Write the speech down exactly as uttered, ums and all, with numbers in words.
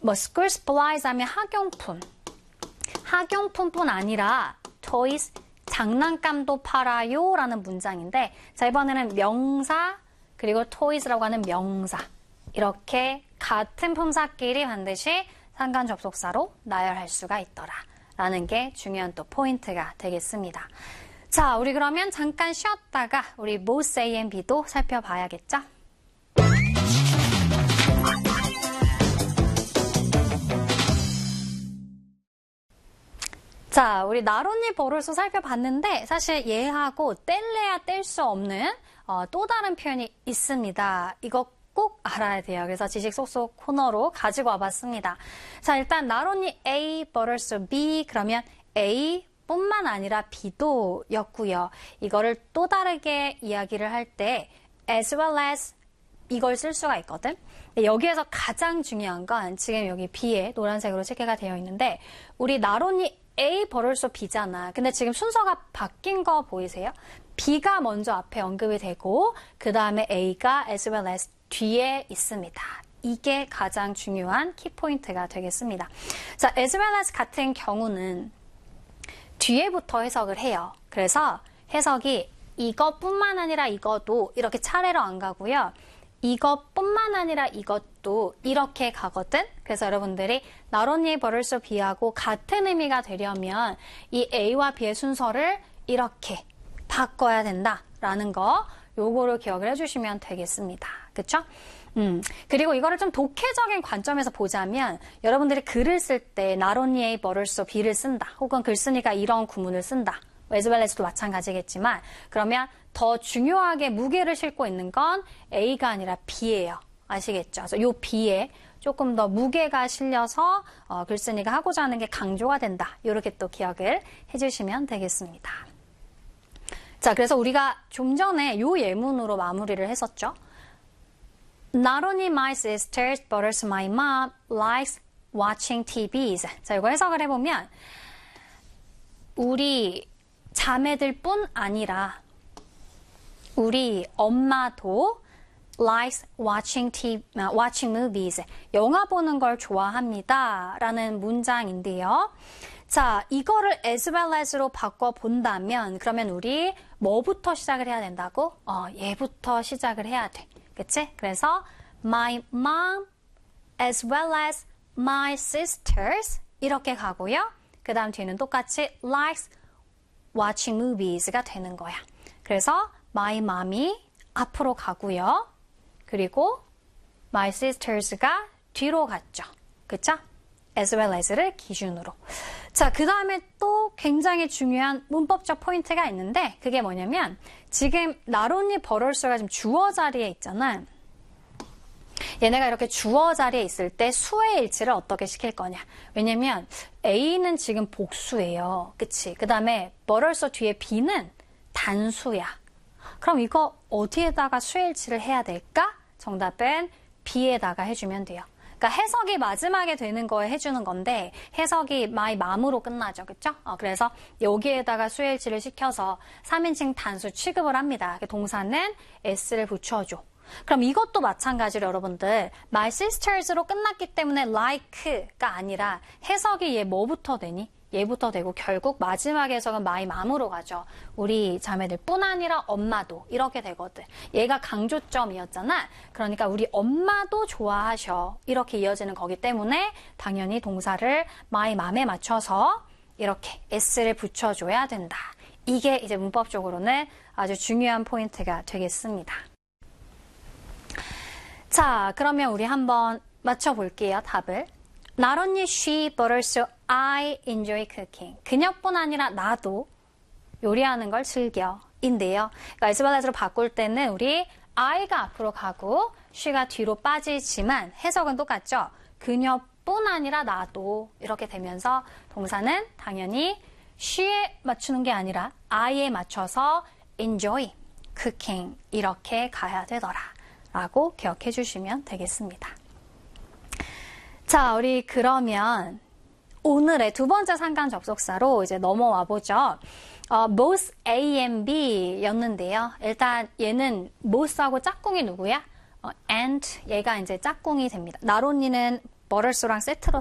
뭐 school supplies 하면 학용품. 학용품뿐 아니라 toys, 장난감도 팔아요 라는 문장인데 자 이번에는 명사 그리고 toys라고 하는 명사 이렇게 같은 품사끼리 반드시 상관 접속사로 나열할 수가 있더라 라는 게 중요한 또 포인트가 되겠습니다. 자, 우리 그러면 잠깐 쉬었다가 우리 both A and B도 살펴봐야겠죠? 자, 우리 나론니 버릇을 살펴봤는데 사실 얘하고 뗄래야 뗄 수 없는 어, 또 다른 표현이 있습니다. 이거 꼭 알아야 돼요. 그래서 지식 쏙쏙 코너로 가지고 와봤습니다. 자, 일단 나론니 A 버릇 B 그러면 A 뿐만 아니라 B도 였고요. 이거를 또 다르게 이야기를 할 때 as well as 이걸 쓸 수가 있거든. 근데 여기에서 가장 중요한 건 지금 여기 B에 노란색으로 체크가 되어 있는데 우리 나론니 A 버릇 B잖아. 근데 지금 순서가 바뀐 거 보이세요? B가 먼저 앞에 언급이 되고 그 다음에 A가 as well as 뒤에 있습니다. 이게 가장 중요한 키포인트가 되겠습니다. 자, as well as 같은 경우는 뒤에부터 해석을 해요. 그래서 해석이 이것뿐만 아니라 이것도 이렇게 차례로 안 가고요. 이것뿐만 아니라 이것도 이렇게 가거든. 그래서 여러분들이 나론니 버릇 B하고 같은 의미가 되려면 이 A와 B의 순서를 이렇게 바꿔야 된다라는 거 요거를 기억을 해주시면 되겠습니다. 그쵸? 음, 그리고 이거를 좀 독해적인 관점에서 보자면 여러분들이 글을 쓸 때 나론니 A 버릇 B를 쓴다. 혹은 글 쓰니까 이런 구문을 쓴다. as well as도 마찬가지겠지만 그러면 더 중요하게 무게를 싣고 있는 건 A가 아니라 B예요. 아시겠죠? 그래서 요 B에 조금 더 무게가 실려서 어, 글쓴이가 하고자 하는 게 강조가 된다. 이렇게 또 기억을 해주시면 되겠습니다. 자, 그래서 우리가 좀 전에 요 예문으로 마무리를 했었죠. Not only my sisters, but also my mom likes watching 티비's. 자, 이거 해석을 해보면 우리 자매들뿐 아니라 우리 엄마도 likes watching TV, watching movies. 영화 보는 걸 좋아합니다. 라는 문장인데요. 자, 이거를 as well as로 바꿔본다면 그러면 우리 뭐부터 시작을 해야 된다고? 어, 얘부터 시작을 해야 돼. 그치? 그래서 my mom as well as my sisters 이렇게 가고요. 그 다음 뒤는 똑같이 likes watching movies가 되는 거야. 그래서 my mom이 앞으로 가고요. 그리고 my sisters가 뒤로 갔죠. 그쵸? as well as를 기준으로. 자, 그 다음에 또 굉장히 중요한 문법적 포인트가 있는데 그게 뭐냐면 지금 나론니 버럴스가 지금 주어 자리에 있잖아. 얘네가 이렇게 주어 자리에 있을 때 수의 일치를 어떻게 시킬 거냐. 왜냐면 A는 지금 복수예요. 그치? 그 다음에 버럴스 뒤에 B는 단수야. 그럼 이거 어디에다가 수의 일치를 해야 될까? 정답은 B에다가 해주면 돼요. 그러니까 해석이 마지막에 되는 거에 해주는 건데 해석이 my mom으로 끝나죠. 그쵸? 어, 그래서 여기에다가 수일치를 시켜서 삼인칭 단수 취급을 합니다. 동사는 s를 붙여줘. 그럼 이것도 마찬가지로 여러분들 my sisters로 끝났기 때문에 like가 아니라 해석이 얘 뭐부터 되니? 얘부터 되고 결국 마지막 해석은 my mom으로 가죠. 우리 자매들 뿐 아니라 엄마도 이렇게 되거든. 얘가 강조점이었잖아. 그러니까 우리 엄마도 좋아하셔. 이렇게 이어지는 거기 때문에 당연히 동사를 my mom에 맞춰서 이렇게 s를 붙여줘야 된다. 이게 이제 문법적으로는 아주 중요한 포인트가 되겠습니다. 자, 그러면 우리 한번 맞춰볼게요. 답을. Not only she, but also I enjoy cooking. 그녀뿐 아니라 나도 요리하는 걸 즐겨. 인데요. 그러니까 as well as로 바꿀 때는 우리 I가 앞으로 가고 she가 뒤로 빠지지만 해석은 똑같죠. 그녀뿐 아니라 나도 이렇게 되면서 동사는 당연히 she에 맞추는 게 아니라 I에 맞춰서 enjoy cooking 이렇게 가야 되더라. 라고 기억해 주시면 되겠습니다. 자, 우리 그러면 오늘의 두 번째 상관 접속사로 이제 넘어와 보죠. 어, both A and B 였는데요. 일단 얘는 both하고 짝꿍이 누구야? 어, and 얘가 이제 짝꿍이 됩니다. 나론니는 머럴소랑 세트로